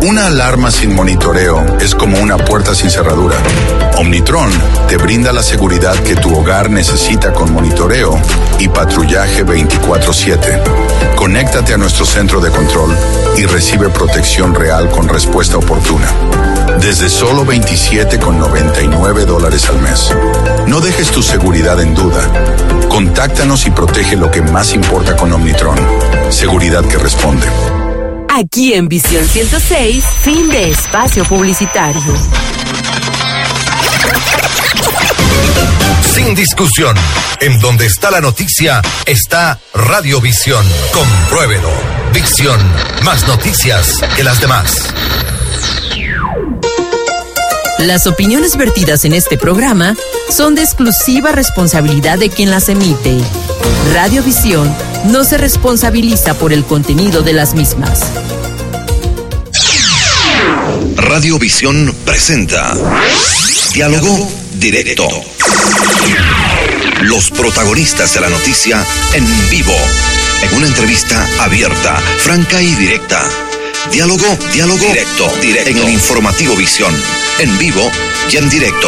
Una alarma sin monitoreo es como una puerta sin cerradura. Omnitron te brinda la seguridad que tu hogar necesita con monitoreo y patrullaje 24/7. Conéctate a nuestro centro de control y recibe protección real con respuesta oportuna. Desde solo $27,99 al mes. No dejes tu seguridad en duda. Contáctanos y protege lo que más importa con Omnitron. Seguridad que responde. Aquí en Visión 106, fin de espacio publicitario. Sin discusión, en donde está la noticia, está Radiovisión. Compruébelo. Visión, más noticias que las demás. Las opiniones vertidas en este programa son de exclusiva responsabilidad de quien las emite. Radiovisión no se responsabiliza por el contenido de las mismas. Radiovisión presenta Diálogo Directo. Los protagonistas de la noticia en vivo, en una entrevista abierta, franca y directa. Diálogo directo en el informativo Visión, en vivo y en directo.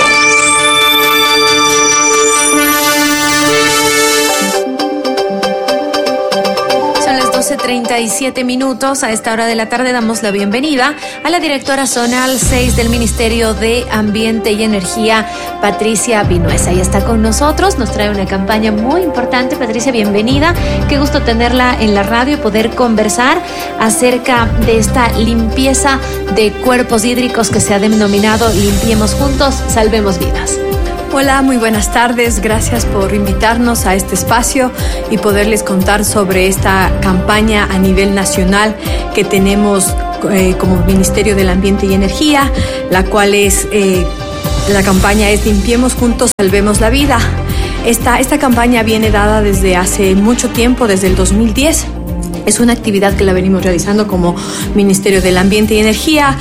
Son las 12:37. A esta hora de la tarde damos la bienvenida a la directora zonal 6 del Ministerio de Ambiente y Energía, Patricia Vinuesa. Ella está con nosotros, nos trae una campaña muy importante. Patricia, bienvenida. Qué gusto tenerla en la radio y poder conversar acerca de esta limpieza de cuerpos hídricos que se ha denominado Limpiemos Juntos, Salvemos Vidas. Hola, muy buenas tardes. Gracias por invitarnos a este espacio y poderles contar sobre esta campaña a nivel nacional que tenemos como Ministerio del Ambiente y Energía, la cual es, la campaña es Limpiemos Juntos, Salvemos la Vida. Esta campaña viene dada desde hace mucho tiempo, desde el 2010. Es una actividad que la venimos realizando como Ministerio del Ambiente y Energía,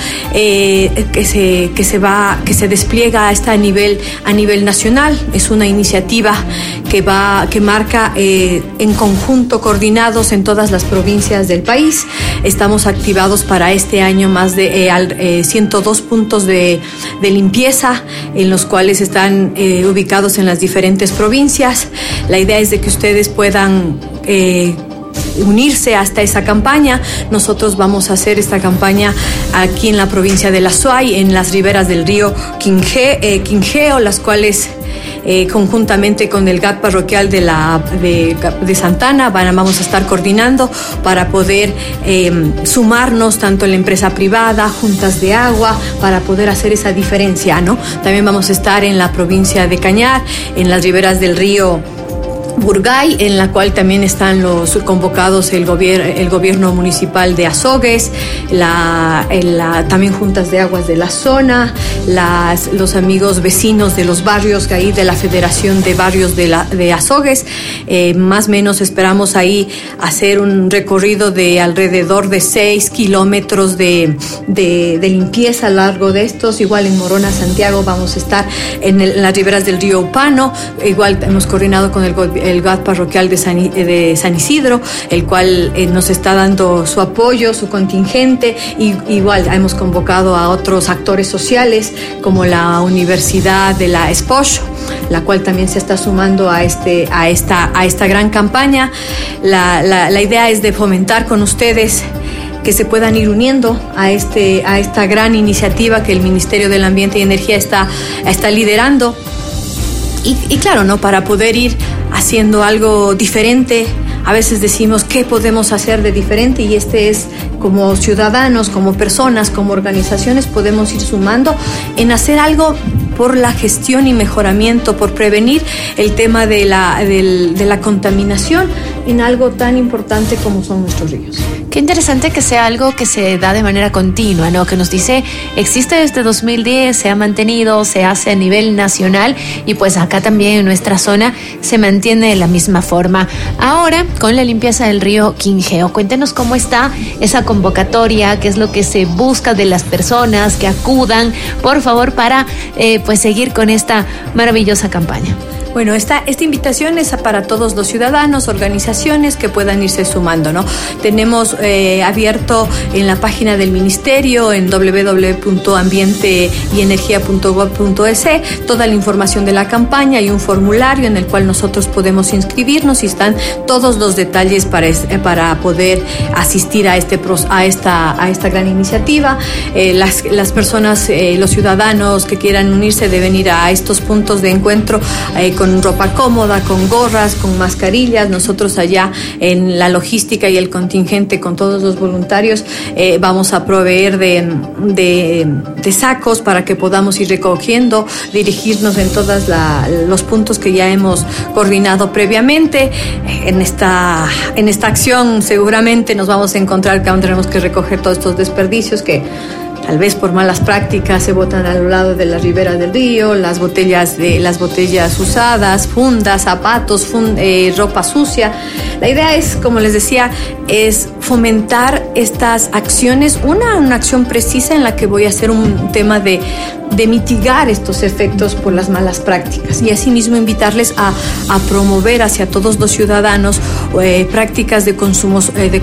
que se despliega hasta a nivel nacional. Es una iniciativa que marca en conjunto, coordinados en todas las provincias del país. Estamos activados para este año más de 102 puntos de limpieza, en los cuales están ubicados en las diferentes provincias. La idea es de que ustedes puedan unirse hasta esa campaña. Nosotros vamos a hacer esta campaña aquí en la provincia de La Suay, en las riberas del río Quingeo, las cuales conjuntamente con el GAT parroquial de Santana vamos a estar coordinando para poder sumarnos tanto en la empresa privada, juntas de agua, para poder hacer esa diferencia, ¿no? También vamos a estar en la provincia de Cañar, en las riberas del río Burgay, en la cual también están los convocados el gobierno municipal de Azogues, también juntas de aguas de la zona, los amigos vecinos de los barrios ahí de la Federación de Barrios de Azogues. Más o menos esperamos ahí hacer un recorrido de alrededor de 6 kilómetros de limpieza a lo largo de estos. Igual en Morona, Santiago, vamos a estar en las riberas del río Upano. Igual hemos coordinado con el GAT parroquial de San Isidro, el cual nos está dando su apoyo, su contingente, y igual hemos convocado a otros actores sociales como la Universidad de la Espocho, la cual también se está sumando a esta gran campaña. La idea es de fomentar con ustedes que se puedan ir uniendo a esta gran iniciativa que el Ministerio del Ambiente y Energía está liderando. Y claro, ¿no? Para poder ir haciendo algo diferente. A veces decimos, ¿qué podemos hacer de diferente? Y es como ciudadanos, como personas, como organizaciones, podemos ir sumando en hacer algo por la gestión y mejoramiento, por prevenir el tema de la contaminación en algo tan importante como son nuestros ríos. Qué interesante que sea algo que se da de manera continua, ¿no? Que nos dice, existe desde 2010, se ha mantenido, se hace a nivel nacional y pues acá también en nuestra zona se mantiene de la misma forma. Ahora, con la limpieza del río Quingeo, cuéntenos cómo está esa convocatoria, qué es lo que se busca de las personas que acudan, por favor, para pues seguir con esta maravillosa campaña. Bueno, esta invitación es para todos los ciudadanos, organizaciones que puedan irse sumando, ¿no? Tenemos abierto en la página del Ministerio, en www.ambienteenergia.gov.es, toda la información de la campaña y un formulario en el cual nosotros podemos inscribirnos y están todos los detalles para poder asistir a esta gran iniciativa. Las personas, los ciudadanos que quieran unirse deben ir a estos puntos de encuentro con ropa cómoda, con gorras, con mascarillas. Nosotros allá en la logística y el contingente con todos los voluntarios vamos a proveer de sacos para que podamos ir recogiendo, dirigirnos en todos los puntos que ya hemos coordinado previamente. En esta acción seguramente nos vamos a encontrar que aún tenemos que recoger todos estos desperdicios que tal vez por malas prácticas se botan a lo lado de las riberas del río, las botellas usadas, fundas, zapatos, ropa sucia. La idea es, como les decía, es fomentar estas acciones, una acción precisa en la que voy a hacer un tema de mitigar estos efectos por las malas prácticas y asimismo invitarles a promover hacia todos los ciudadanos prácticas de consumo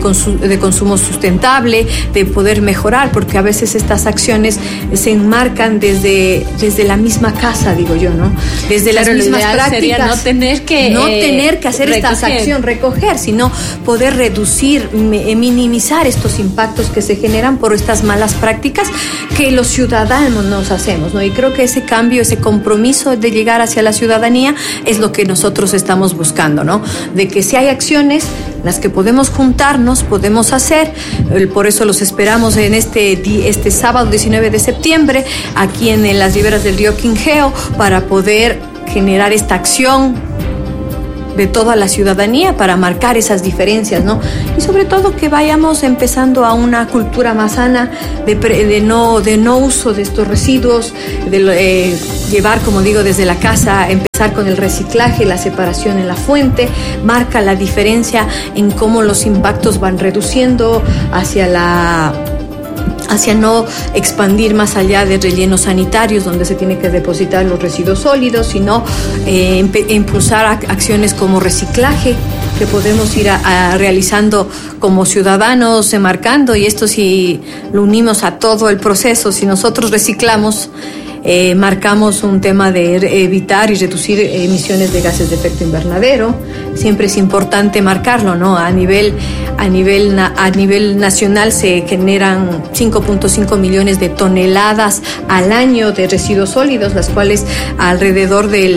sustentable, de poder mejorar, porque a veces estas acciones se enmarcan desde la misma casa, digo yo, ¿no? Desde las mismas prácticas. No tener que hacer esta acción, recoger, sino poder reducir, minimizar estos impactos que se generan por estas malas prácticas que los ciudadanos nos hacemos, ¿no? Y creo que ese cambio, ese compromiso de llegar hacia la ciudadanía es lo que nosotros estamos buscando, ¿no? De que si hay acciones las que podemos juntarnos, podemos hacer. Por eso los esperamos en este sábado 19 de septiembre aquí en las riberas del río Quingeo para poder generar esta acción de toda la ciudadanía para marcar esas diferencias, ¿no? Y sobre todo que vayamos empezando a una cultura más sana de no uso de estos residuos, de llevar, como digo, desde la casa, empezar con el reciclaje, la separación en la fuente, marca la diferencia en cómo los impactos van reduciendo hacia no expandir más allá de rellenos sanitarios donde se tiene que depositar los residuos sólidos, sino impulsar acciones como reciclaje que podemos ir realizando como ciudadanos, marcando, y esto si lo unimos a todo el proceso, si nosotros reciclamos, marcamos un tema de evitar y reducir emisiones de gases de efecto invernadero. Siempre es importante marcarlo, ¿no? A nivel nacional se generan 5.5 millones de toneladas al año de residuos sólidos, las cuales alrededor del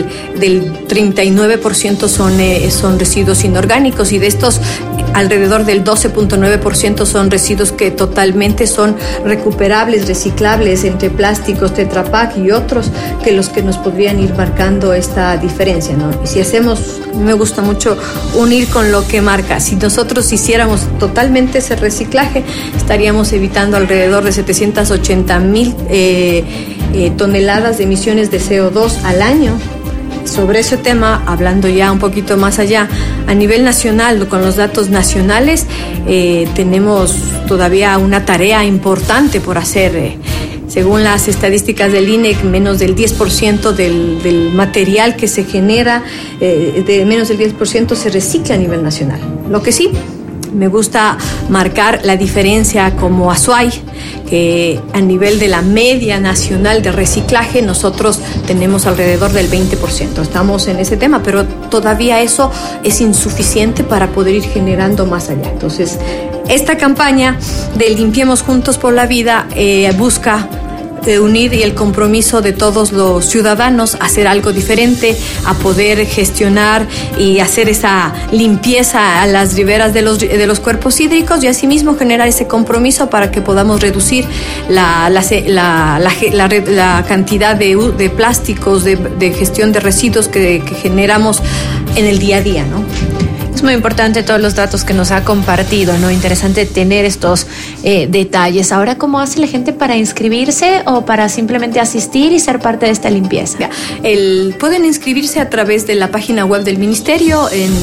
39% son residuos inorgánicos, y de estos alrededor del 12.9% son residuos que totalmente son recuperables, reciclables, entre plásticos, Tetra Pak y otros, que los que nos podrían ir marcando esta diferencia, ¿no? Y si hacemos, me gusta mucho unir con lo que marca. Si nosotros hiciéramos totalmente ese reciclaje, estaríamos evitando alrededor de 780,000 toneladas de emisiones de CO2 al año. Sobre ese tema, hablando ya un poquito más allá, a nivel nacional, con los datos nacionales, tenemos todavía una tarea importante por hacer. Según las estadísticas del INEC, menos del 10% del material que se genera, de menos del 10% se recicla a nivel nacional. Lo que sí, me gusta marcar la diferencia como Azuay, que a nivel de la media nacional de reciclaje nosotros tenemos alrededor del 20%. Estamos en ese tema, pero todavía eso es insuficiente para poder ir generando más allá. Entonces, esta campaña de Limpiemos Juntos por la Vida busca unir y el compromiso de todos los ciudadanos a hacer algo diferente, a poder gestionar y hacer esa limpieza a las riberas de los cuerpos hídricos, y asimismo generar ese compromiso para que podamos reducir la cantidad de plásticos, de gestión de residuos que generamos en el día a día, ¿no? Es muy importante todos los datos que nos ha compartido, ¿no? Interesante tener estos detalles. Ahora, ¿cómo hace la gente para inscribirse o para simplemente asistir y ser parte de esta limpieza? Pueden inscribirse a través de la página web del Ministerio en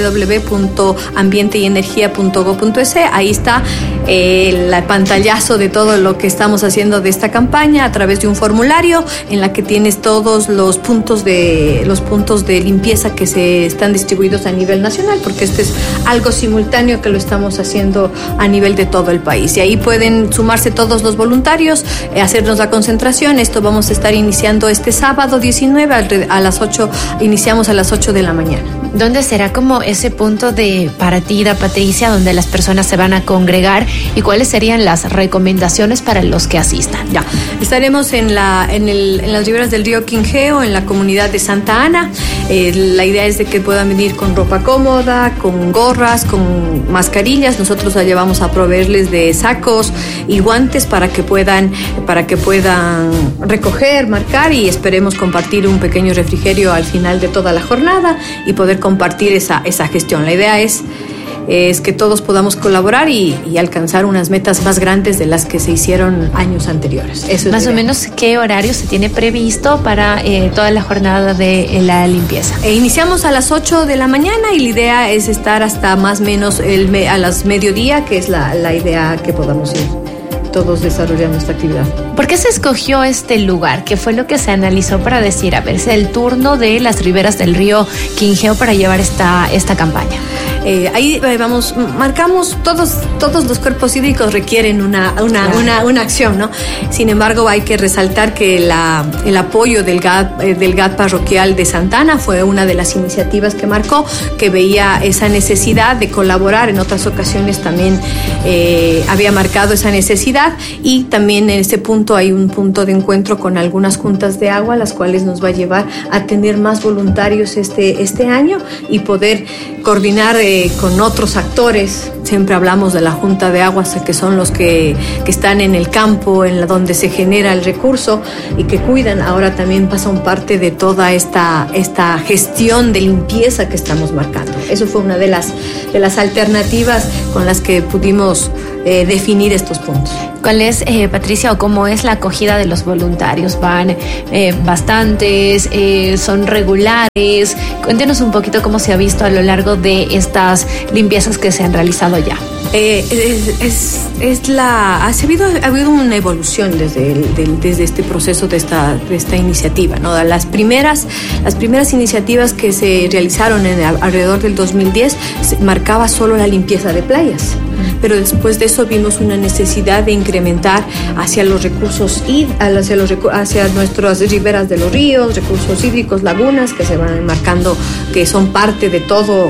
www.ambienteenergia.gov.es. Ahí está el pantallazo de todo lo que estamos haciendo de esta campaña a través de un formulario en la que tienes todos los puntos de limpieza que se están distribuidos a nivel nacional, porque este es algo simultáneo que lo estamos haciendo a nivel de todo el país. Y ahí pueden sumarse todos los voluntarios, hacernos la concentración. Esto vamos a estar iniciando este sábado 19 a las 8, iniciamos a las 8 de la mañana. ¿Dónde será como ese punto de partida, Patricia, donde las personas se van a congregar y cuáles serían las recomendaciones para los que asistan? Ya, estaremos en las riberas del río Quingeo, en la comunidad de Santa Ana. La idea es de que puedan venir con ropa cómoda, con gorras, con mascarillas. Nosotros allá vamos a proveerles de sacos y guantes para que puedan recoger, marcar, y esperemos compartir un pequeño refrigerio al final de toda la jornada y poder compartir esa gestión. La idea es que todos podamos colaborar y alcanzar unas metas más grandes de las que se hicieron años anteriores. Eso es más o menos, ¿qué horario se tiene previsto para toda la jornada de la limpieza? Iniciamos a las 8 de la mañana y la idea es estar hasta más o menos a las mediodía, que es la idea que podamos ir todos desarrollando esta actividad. ¿Por qué se escogió este lugar? ¿Qué fue lo que se analizó para decir, a ver, es el turno de las riberas del río Quingeo para llevar esta campaña? Ahí marcamos todos los cuerpos hídricos requieren una acción, ¿no? Sin embargo, hay que resaltar que el apoyo del GAT parroquial de Santa Ana fue una de las iniciativas que marcó, que veía esa necesidad de colaborar. En otras ocasiones también había marcado esa necesidad, y también en este punto hay un punto de encuentro con algunas juntas de agua, las cuales nos va a llevar a tener más voluntarios este año y poder coordinar con otros actores. Siempre hablamos de la Junta de Aguas, que son los que están en el campo, donde se genera el recurso y que cuidan. Ahora también pasan parte de toda esta gestión de limpieza que estamos marcando. Eso fue una de las alternativas con las que pudimos definir estos puntos. ¿Cuál es, Patricia, o cómo es la acogida de los voluntarios? ¿Van bastantes? ¿Son regulares? Cuéntenos un poquito cómo se ha visto a lo largo de estas limpiezas que se han realizado ya. Ha habido una evolución desde este proceso de esta iniciativa, ¿no? Las primeras iniciativas que se realizaron alrededor del 2010 marcaba solo la limpieza de playas, pero después de eso vimos una necesidad de incrementar hacia los recursos hacia nuestras riberas de los ríos, recursos hídricos, lagunas que se van marcando, que son parte de todo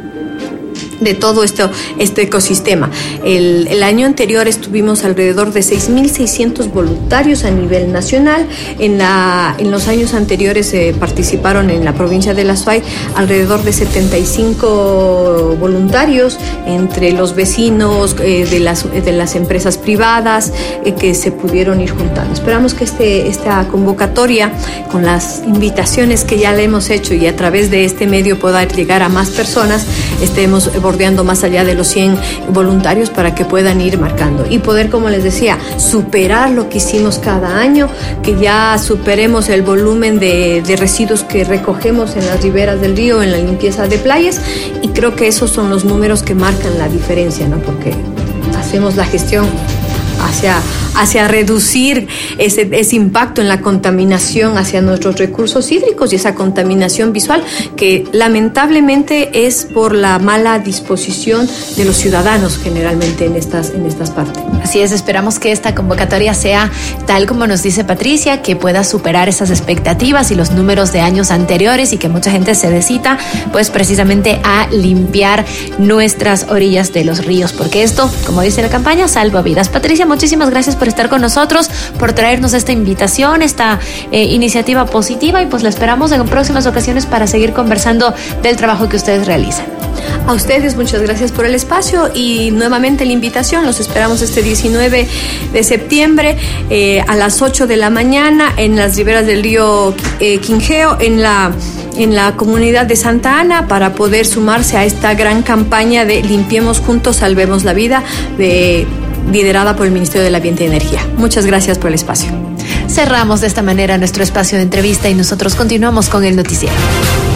este ecosistema. El año anterior estuvimos alrededor de 6.600 voluntarios a nivel nacional. En los años anteriores participaron en la provincia de La Suay alrededor de 75 voluntarios entre los vecinos, de las empresas privadas, que se pudieron ir juntando. Esperamos que esta convocatoria, con las invitaciones que ya le hemos hecho y a través de este medio pueda llegar a más personas, estemos bordeando más allá de los 100 voluntarios para que puedan ir marcando y poder, como les decía, superar lo que hicimos cada año, que ya superemos el volumen de residuos que recogemos en las riberas del río, en la limpieza de playas, y creo que esos son los números que marcan la diferencia, ¿no? Porque hacemos la gestión hacia reducir ese impacto en la contaminación hacia nuestros recursos hídricos y esa contaminación visual que lamentablemente es por la mala disposición de los ciudadanos generalmente en estas partes. Así es, esperamos que esta convocatoria sea tal como nos dice Patricia, que pueda superar esas expectativas y los números de años anteriores, y que mucha gente se decida pues precisamente a limpiar nuestras orillas de los ríos, porque esto, como dice la campaña, salva vidas. Patricia, muchísimas gracias por estar con nosotros, por traernos esta invitación, esta iniciativa positiva, y pues la esperamos en próximas ocasiones para seguir conversando del trabajo que ustedes realizan. A ustedes muchas gracias por el espacio y nuevamente la invitación. Los esperamos este 19 de septiembre a las 8 de la mañana en las riberas del río Quingeo, en en la comunidad de Santa Ana para poder sumarse a esta gran campaña de Limpiemos Juntos, Salvemos la Vida, liderada por el Ministerio del Ambiente y Energía. Muchas gracias por el espacio. Cerramos de esta manera nuestro espacio de entrevista y nosotros continuamos con el noticiero.